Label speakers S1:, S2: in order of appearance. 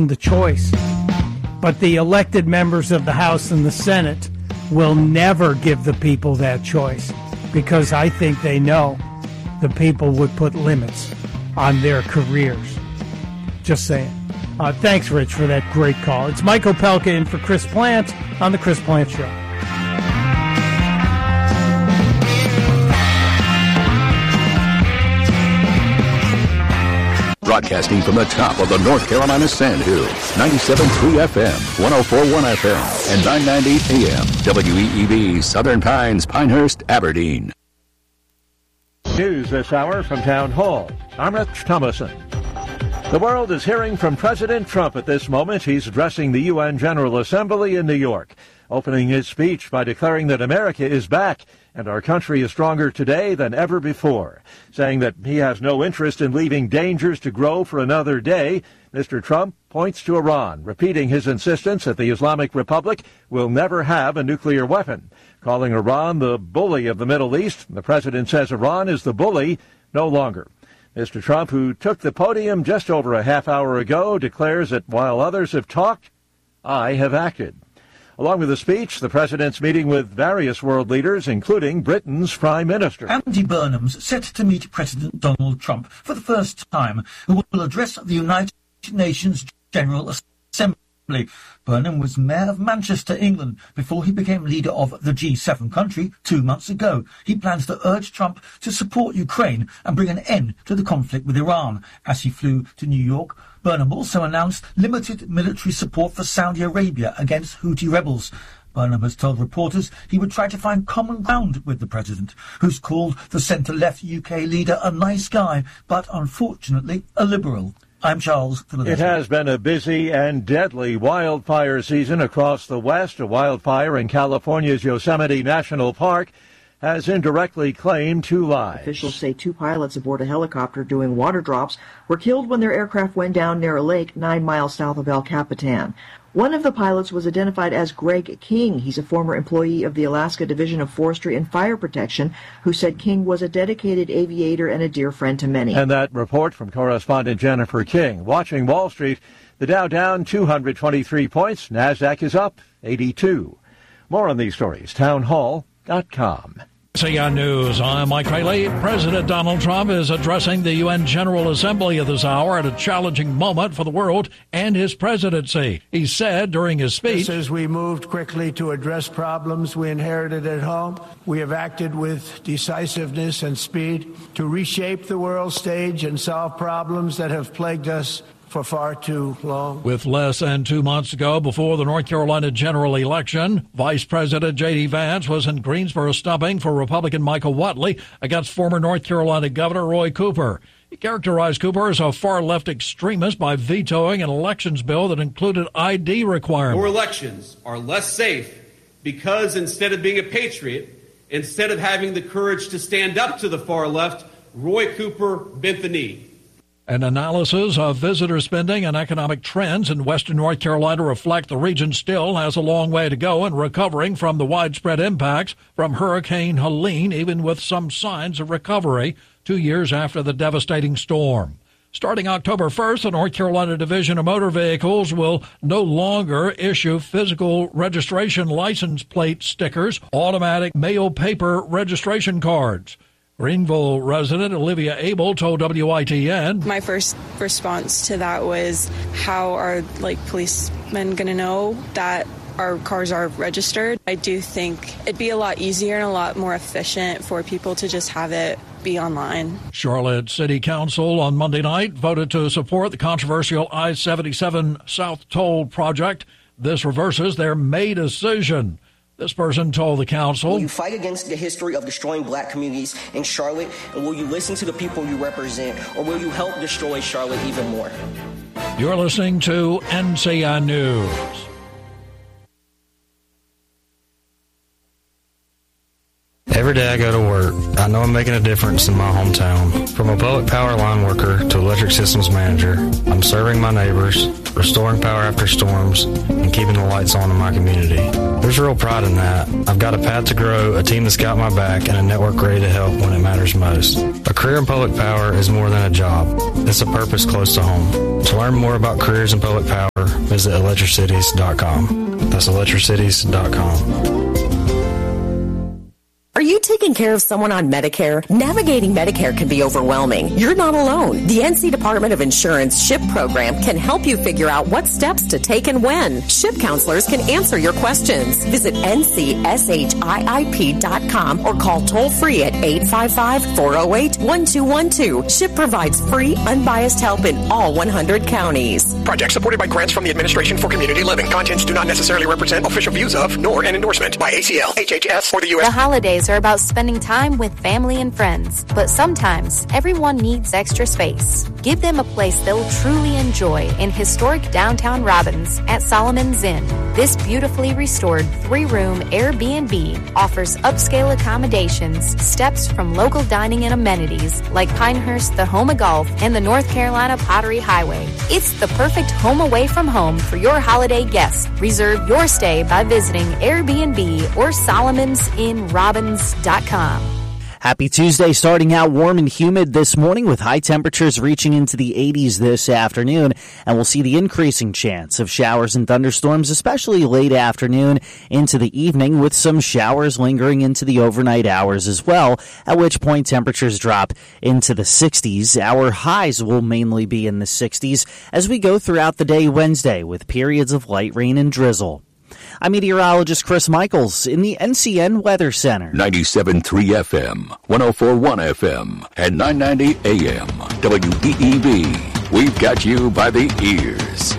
S1: the choice. But the elected members of the House and the Senate will never give the people that choice, because I think they know the people would put limits on their careers. Just saying. Thanks, Rich, for that great call. It's Mike Opelka in for Chris Plant on The Chris Plant Show.
S2: Broadcasting from the top of the North Carolina Sand Hills, 97.3 FM, 104.1 FM, and 990 AM, WEEV, Southern Pines, Pinehurst, Aberdeen.
S3: News this hour from Town Hall. I'm Rich Thomason. The world is hearing from President Trump at this moment. He's addressing the UN General Assembly in New York, opening his speech by declaring that America is back and our country is stronger today than ever before, saying that he has no interest in leaving dangers to grow for another day. Mr. Trump points to Iran, repeating his insistence that the Islamic Republic will never have a nuclear weapon, calling Iran the bully of the Middle East. The president says Iran is the bully no longer. Mr. Trump, who took the podium just over a half hour ago, declares that while others have talked, I have acted. Along with the speech, the president's meeting with various world leaders, including Britain's Prime Minister.
S4: Andy Burnham's set to meet President Donald Trump for the first time, who will address the United Nations General Assembly. Burnham was Mayor of Manchester, England, before he became leader of the G7 country 2 months ago. He plans to urge Trump to support Ukraine and bring an end to the conflict with Iran. As he flew to New York, Burnham also announced limited military support for Saudi Arabia against Houthi rebels. Burnham has told reporters he would try to find common ground with the president, who's called the centre-left UK leader a nice guy, but unfortunately a liberal. I'm Charles Philadelphia.
S3: It has been a busy and deadly wildfire season across the West. A wildfire in California's Yosemite National Park has indirectly claimed 2 lives.
S5: Officials say 2 pilots aboard a helicopter doing water drops were killed when their aircraft went down near a lake 9 miles south of El Capitan. One of the pilots was identified as Greg King. He's a former employee of the Alaska Division of Forestry and Fire Protection, who said King was a dedicated aviator and a dear friend to many.
S3: And that report from correspondent Jennifer King. Watching Wall Street, the Dow down 223 points. NASDAQ is up 82. More on these stories, townhall.com.
S6: CN News, I'm Mike Rayleigh. President Donald Trump is addressing the UN General Assembly at this hour at a challenging moment for the world and his presidency. He said during his speech,
S7: as we moved quickly to address problems we inherited at home, we have acted with decisiveness and speed to reshape the world stage and solve problems that have plagued us for far too long.
S6: With less than 2 months to go before the North Carolina general election, Vice President J.D. Vance was in Greensboro stumping for Republican Michael Whatley against former North Carolina Governor Roy Cooper. He characterized Cooper as a far-left extremist by vetoing an elections bill that included ID requirements.
S8: Our elections are less safe because instead of being a patriot, instead of having the courage to stand up to the far left, Roy Cooper bent the knee.
S6: An analysis of visitor spending and economic trends in western North Carolina reflect the region still has a long way to go in recovering from the widespread impacts from Hurricane Helene, even with some signs of recovery 2 years after the devastating storm. Starting October 1st, the North Carolina Division of Motor Vehicles will no longer issue physical registration license plate stickers, automatic mail paper registration cards. Greenville resident Olivia Abel told WITN,
S9: my first response to that was, how are policemen going to know that our cars are registered? I do think it'd be a lot easier and a lot more efficient for people to just have it be online.
S6: Charlotte City Council on Monday night voted to support the controversial I-77 South Toll project. This reverses their May decision. This person told the council,
S10: will you fight against the history of destroying black communities in Charlotte? And will you listen to the people you represent? Or will you help destroy Charlotte even more?
S6: You're listening to NCN News.
S11: Every day I go to work, I know I'm making a difference in my hometown. From a public power line worker to electric systems manager, I'm serving my neighbors, restoring power after storms, and keeping the lights on in my community. There's real pride in that. I've got a path to grow, a team that's got my back, and a network ready to help when it matters most. A career in public power is more than a job. It's a purpose close to home. To learn more about careers in public power, visit electricities.com. That's electricities.com.
S12: Are you taking care of someone on Medicare? Navigating Medicare can be overwhelming. You're not alone. The NC Department of Insurance SHIP program can help you figure out what steps to take and when. SHIP counselors can answer your questions. Visit ncshiip.com or call toll-free at 855-408-1212. SHIP provides free, unbiased help in all 100 counties.
S13: Project supported by grants from the Administration for Community Living. Contents do not necessarily represent official views of, nor an endorsement by ACL, HHS, or the U.S.
S14: The holidays are about spending time with family and friends, but sometimes everyone needs extra space. Give them a place they'll truly enjoy in historic downtown Robbins at Solomon's Inn. This beautifully restored 3-room Airbnb offers upscale accommodations, steps from local dining and amenities like Pinehurst, the Home of Golf, and the North Carolina Pottery Highway. It's the perfect home away from home for your holiday guests. Reserve your stay by visiting Airbnb or SolomonsInRobbins.com.
S15: Happy Tuesday, starting out warm and humid this morning with high temperatures reaching into the 80s this afternoon, and we'll see the increasing chance of showers and thunderstorms, especially late afternoon into the evening, with some showers lingering into the overnight hours as well, at which point temperatures drop into the 60s. Our highs will mainly be in the 60s as we go throughout the day Wednesday with periods of light rain and drizzle. I'm meteorologist Chris Michaels in the NCN Weather Center.
S2: 97.3 FM, 104.1 FM, and 990 AM. WEEB. We've got you by the ears.